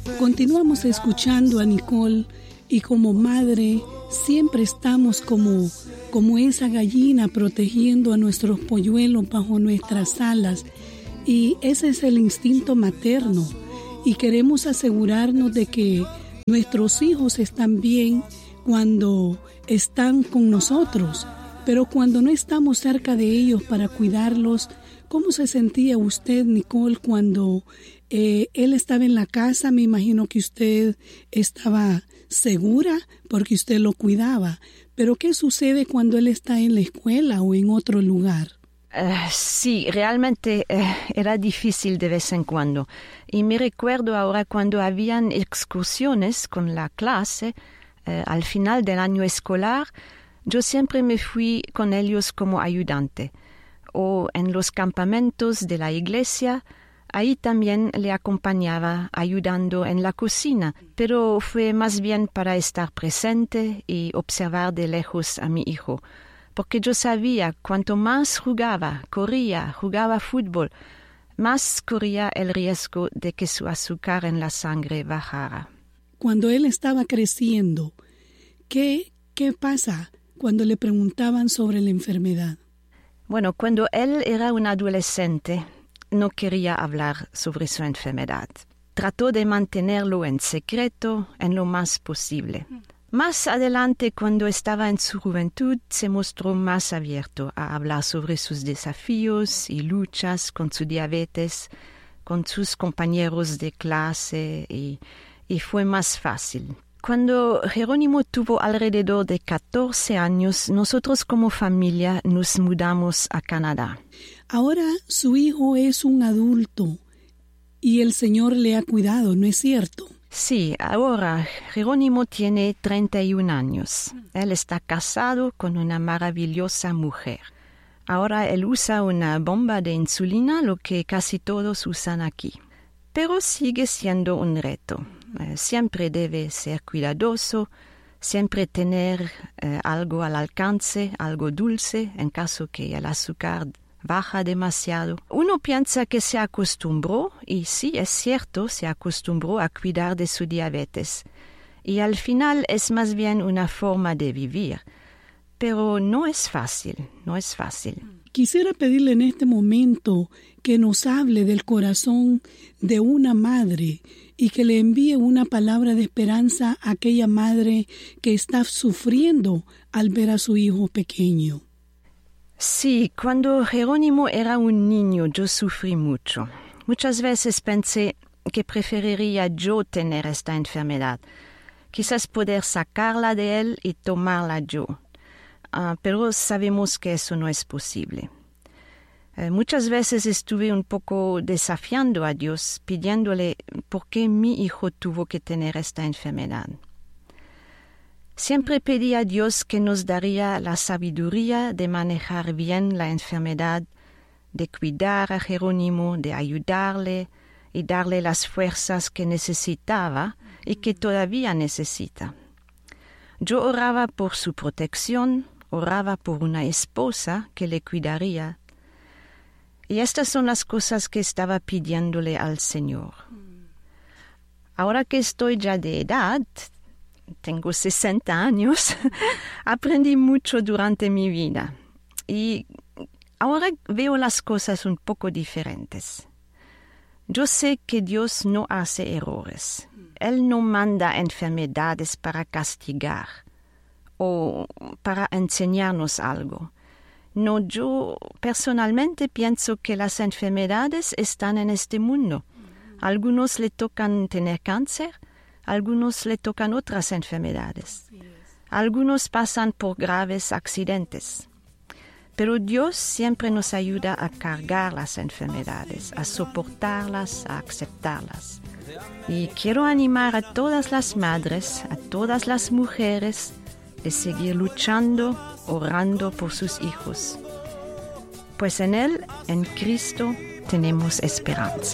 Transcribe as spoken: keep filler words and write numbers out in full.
Continuamos escuchando a Nicole y como madre siempre estamos como, como esa gallina protegiendo a nuestros polluelos bajo nuestras alas, y ese es el instinto materno, y queremos asegurarnos de que nuestros hijos están bien cuando están con nosotros, pero cuando no estamos cerca de ellos para cuidarlos. ¿Cómo se sentía usted, Nicole, cuando eh, él estaba en la casa? Me imagino que usted estaba segura porque usted lo cuidaba, pero ¿qué sucede cuando él está en la escuela o en otro lugar? Uh, sí, realmente uh, era difícil de vez en cuando. Y me recuerdo ahora cuando habían excursiones con la clase, uh, al final del año escolar, yo siempre me fui con ellos como ayudante. O en los campamentos de la iglesia, ahí también le acompañaba ayudando en la cocina, pero fue más bien para estar presente y observar de lejos a mi hijo, porque yo sabía cuanto más jugaba, corría, jugaba fútbol, más corría el riesgo de que su azúcar en la sangre bajara. Cuando él estaba creciendo, ¿qué, qué pasa cuando le preguntaban sobre la enfermedad? Bueno, cuando él era un adolescente, no quería hablar sobre su enfermedad. Trató de mantenerlo en secreto en lo más posible. Más adelante, cuando estaba en su juventud, se mostró más abierto a hablar sobre sus desafíos y luchas con su diabetes, con sus compañeros de clase, y, y fue más fácil. Cuando Jerónimo tuvo alrededor de catorce años, nosotros como familia nos mudamos a Canadá. Ahora su hijo es un adulto y el Señor le ha cuidado, ¿no es cierto? Sí, ahora Jerónimo tiene treinta y un años. Él está casado con una maravillosa mujer. Ahora él usa una bomba de insulina, lo que casi todos usan aquí. Pero sigue siendo un reto. Eh, siempre debe ser cuidadoso, siempre tener eh, algo al alcance, algo dulce, en caso que el azúcar baja demasiado. Uno piensa que se acostumbró, y sí, es cierto, se acostumbró a cuidar de su diabetes. Y al final es más bien una forma de vivir. Pero no es fácil, no es fácil. Quisiera pedirle en este momento que nos hable del corazón de una madre y que le envíe una palabra de esperanza a aquella madre que está sufriendo al ver a su hijo pequeño. Sí, cuando Jerónimo era un niño yo sufrí mucho. Muchas veces pensé que preferiría yo tener esta enfermedad, quizás poder sacarla de él y tomarla yo. Uh, pero sabemos que eso no es posible. Uh, muchas veces estuve un poco desafiando a Dios, pidiéndole por qué mi hijo tuvo que tener esta enfermedad. Siempre pedí a Dios que nos daría la sabiduría de manejar bien la enfermedad, de cuidar a Jerónimo, de ayudarle y darle las fuerzas que necesitaba y que todavía necesita. Yo oraba por su protección, oraba por una esposa que le cuidaría. Y estas son las cosas que estaba pidiéndole al Señor. Ahora que estoy ya de edad, tengo sesenta años, aprendí mucho durante mi vida. Y ahora veo las cosas un poco diferentes. Yo sé que Dios no hace errores. Él no manda enfermedades para castigar o para enseñarnos algo. No, yo personalmente pienso que las enfermedades están en este mundo. Algunos le tocan tener cáncer, algunos le tocan otras enfermedades. Algunos pasan por graves accidentes. Pero Dios siempre nos ayuda a cargar las enfermedades, a soportarlas, a aceptarlas. Y quiero animar a todas las madres, a todas las mujeres, de seguir luchando, orando por sus hijos. Pues en Él, en Cristo, tenemos esperanza.